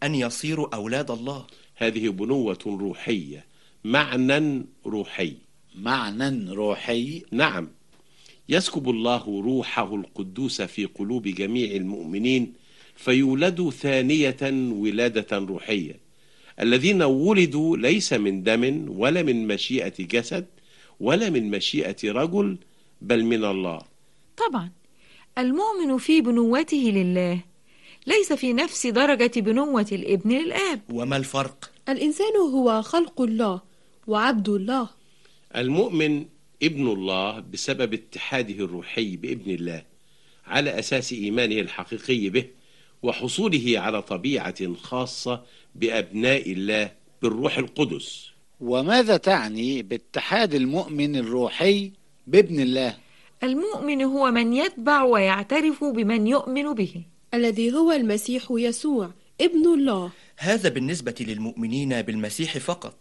أن يصيروا أولاد الله. هذه بنوة روحية، معنى روحي. معنى روحي؟ نعم، يسكب الله روحه القدوس في قلوب جميع المؤمنين فيولدوا ثانية ولادة روحية. الذين ولدوا ليس من دم ولا من مشيئة جسد ولا من مشيئة رجل، بل من الله. طبعا المؤمن في بنوته لله ليس في نفس درجة بنوة الابن للآب. وما الفرق؟ الإنسان هو خلق الله وعبد الله. المؤمن ابن الله بسبب اتحاده الروحي بابن الله على أساس إيمانه الحقيقي به وحصوله على طبيعة خاصة بأبناء الله بالروح القدس. وماذا تعني باتحاد المؤمن الروحي بابن الله؟ المؤمن هو من يتبع ويعترف بمن يؤمن به، الذي هو المسيح يسوع ابن الله. هذا بالنسبة للمؤمنين بالمسيح فقط.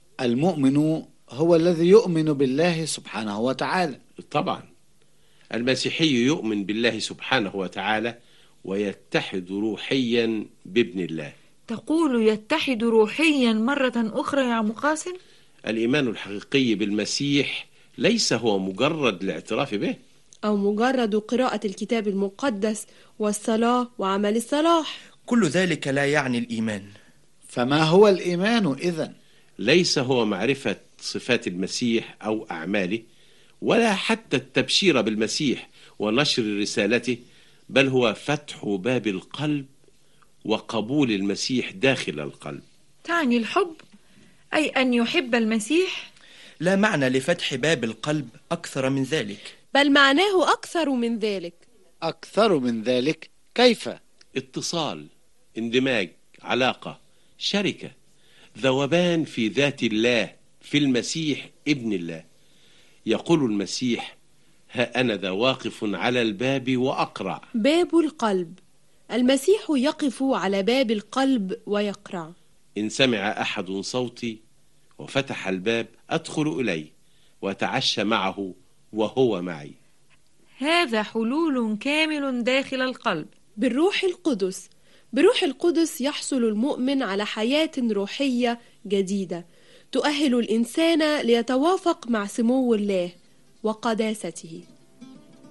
المؤمن هو الذي يؤمن بالله سبحانه وتعالى. طبعا المسيحي يؤمن بالله سبحانه وتعالى ويتحد روحيا بابن الله. تقول يتحد روحيا مرة أخرى يا مقاسم؟ الإيمان الحقيقي بالمسيح ليس هو مجرد الاعتراف به أو مجرد قراءة الكتاب المقدس والصلاة وعمل الصلاح. كل ذلك لا يعني الإيمان. فما هو الإيمان إذن؟ ليس هو معرفة صفات المسيح أو أعماله ولا حتى التبشير بالمسيح ونشر رسالته، بل هو فتح باب القلب وقبول المسيح داخل القلب. تعني الحب، أي أن يحب المسيح؟ لا معنى لفتح باب القلب أكثر من ذلك، بل معناه أكثر من ذلك. أكثر من ذلك كيف؟ اتصال، اندماج، علاقة، شركة، ذوبان في ذات الله في المسيح ابن الله. يقول المسيح: ها أنا ذا واقف على الباب وأقرع. باب القلب، المسيح يقف على باب القلب ويقرع. إن سمع أحد صوتي وفتح الباب أدخل إليه وأتعشى معه وهو معي. هذا حلول كامل داخل القلب بالروح القدس. بروح القدس يحصل المؤمن على حياة روحية جديدة تؤهل الإنسان ليتوافق مع سمو الله وقداسته.